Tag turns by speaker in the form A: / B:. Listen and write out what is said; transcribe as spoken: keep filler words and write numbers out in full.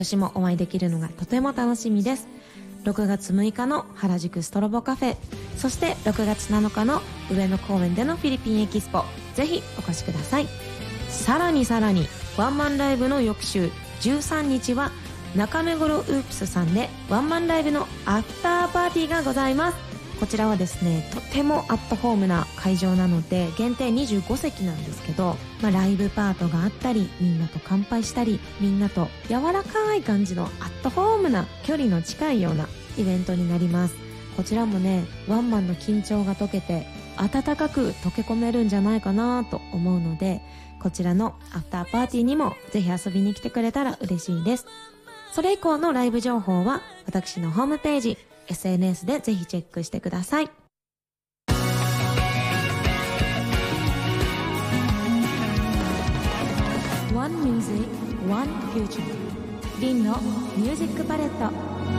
A: 私もお会いできるのがとても楽しみです。ろくがつむいかの原宿ストロボカフェ、そしてろくがつなのかの上野公園でのフィリピンエキスポ、ぜひお越しください。さらにさらにワンマンライブの翌週じゅうさんにちは中目黒ウープスさんでワンマンライブのアフターパーティーがございます。こちらはですね、とてもアットホームな会場なので限定にじゅうごせきなんですけど、まあ、ライブパートがあったり、みんなと乾杯したり、みんなと柔らかい感じのアットホームな距離の近いようなイベントになります。こちらもね、ワンマンの緊張が解けて温かく溶け込めるんじゃないかなと思うので、こちらのアフターパーティーにもぜひ遊びに来てくれたら嬉しいです。それ以降のライブ情報は私のホームページ、エスエヌエス でぜひチェックしてください。One Music, One Future リンのミュージックパレット。